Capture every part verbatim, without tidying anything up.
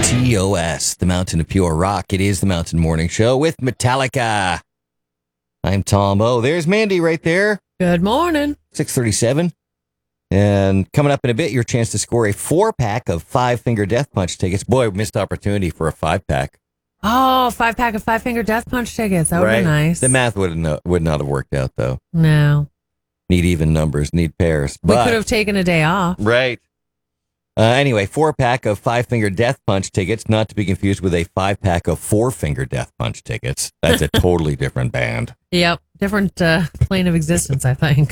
T O S, the Mountain of Pure Rock. It is the Mountain Morning Show with Metallica. I'm Tom O. There's Mandy right there. Good morning. six thirty-seven. And coming up in a bit, your chance to score a four-pack of Five Finger Death Punch tickets. Boy, missed opportunity for a five-pack. Oh, five pack of Five Finger Death Punch tickets. That would right? be nice. The math would not, would not have worked out, though. No. Need even numbers, need pairs. We But, could have taken a day off. right. Uh, anyway, four-pack of Five Finger Death Punch tickets, not to be confused with a five-pack of Four Finger Death Punch tickets. That's a totally different band. Yep. Different uh, plane of existence, I think.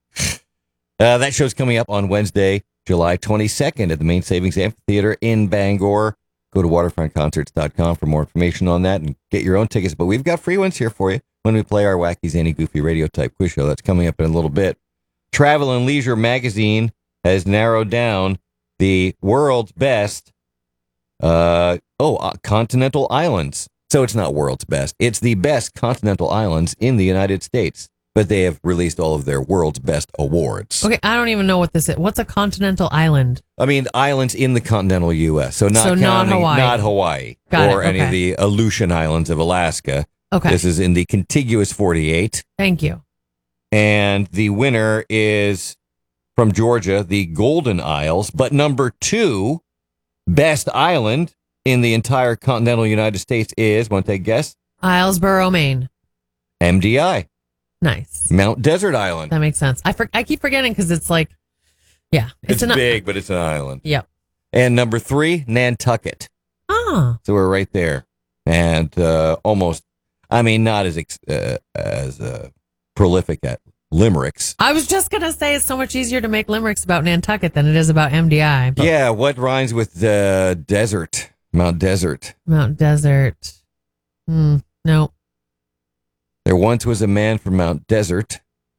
Uh, that show's coming up on Wednesday, July twenty-second at the Main Savings Amphitheater in Bangor. Go to waterfront concerts dot com for more information on that and get your own tickets. But we've got free ones here for you when we play our Wacky Zany Goofy radio type quiz show. That's coming up in a little bit. Travel and Leisure magazine has narrowed down the world's best uh, oh uh, continental islands. So it's not world's best. It's the best continental islands in the United States. But they have released all of their world's best awards. Okay, I don't even know what this is. What's a continental island? I mean, islands in the continental U S. So not So not counting, Hawaii. not Hawaii Got or it, any of okay. the Aleutian Islands of Alaska. Okay. This is in the contiguous forty-eight. Thank you. And the winner is from Georgia, the Golden Isles. But number two, best island in the entire continental United States is, want to take a guess? Islesboro, Maine. M D I, Nice. Mount Desert Island. That makes sense. I for, I keep forgetting because it's like, yeah. It's, an, big, but it's an island. Yep. And number three, Nantucket. Ah. So we're right there. And uh, almost, I mean, not as ex- uh, as uh, prolific at limericks. I was just going to say it's so much easier to make limericks about Nantucket than it is about M D I. But Yeah, what rhymes with uh, desert? Mount Desert. Mount Desert. Hmm. No. There once was a man from Mount Desert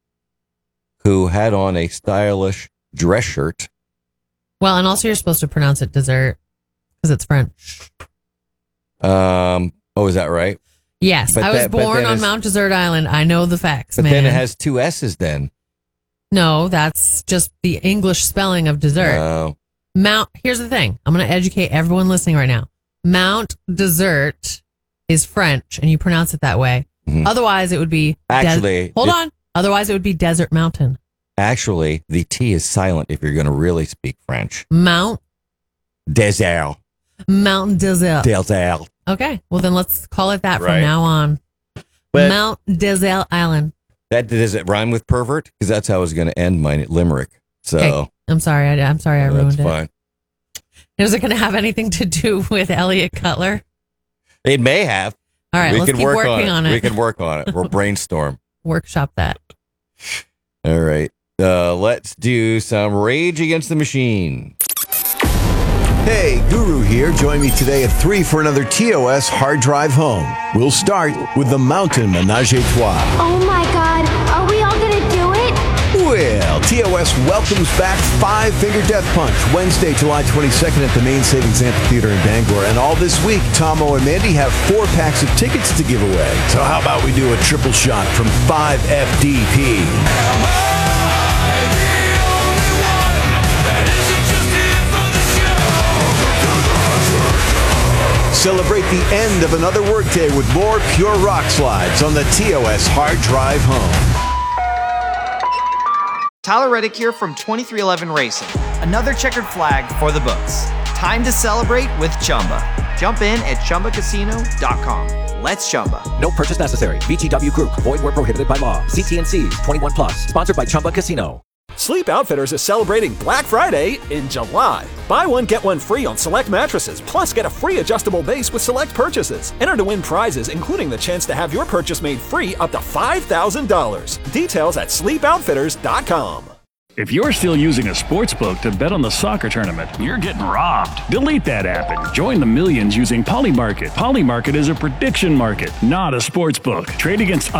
who had on a stylish dress shirt. Well, and also you're supposed to pronounce it dessert because it's French. Um. Oh, is that right? Yes, But I was that- but born then on it's- Mount Desert Island. I know the facts, But man. then it has two S's then. No, that's just the English spelling of dessert. Oh. Mount, here's the thing. I'm going to educate everyone listening right now. Mount Desert is French, and you pronounce it that way. Mhm. Otherwise, it would be... des- Actually, Hold it- on. Otherwise, it would be Desert Mountain. Actually, the T is silent if you're going to really speak French. Mount, Desert. Mount Desert. Desert. Okay, well then let's call it that Right. from now on. But- Mount Desert Island. That does it rhyme with pervert? Because that's how I was going to end my limerick. So Okay, I'm sorry. I, I'm sorry I that's ruined it. fine. Is it going to have anything to do with Elliot Cutler? It may have. All right, we let's can keep work working on on it. it. We can work on it. We'll brainstorm. Workshop that. All right. Uh, let's do some Rage Against the Machine. Hey, Guru here. Join me today at three for another T O S Hard Drive Home. We'll start with the Mountain Menage a Trois. Oh my God, are we all gonna do it? Well, T O S welcomes back Five Finger Death Punch, Wednesday, July twenty-second at the Main Savings Amphitheater in Bangor. And all this week, Tomo and Mandy have four packs of tickets to give away. So how about we do a triple shot from five F D P? Celebrate the end of another workday with more pure rock slides on the T O S Hard Drive Home. Tyler Reddick here from twenty-three eleven Racing. Another checkered flag for the books. Time to celebrate with Chumba. Jump in at chumba casino dot com. Let's Chumba. No purchase necessary. V G W Group. Void where prohibited by law. See T and C's. twenty-one plus. Sponsored by Chumba Casino. Sleep Outfitters is celebrating Black Friday in July. Buy one, get one free on select mattresses, plus get a free adjustable base with select purchases. Enter to win prizes, including the chance to have your purchase made free up to five thousand dollars. Details at sleep outfitters dot com. If you're still using a sports book to bet on the soccer tournament, you're getting robbed. Delete that app and join the millions using Polymarket. Polymarket is a prediction market, not a sports book. Trade against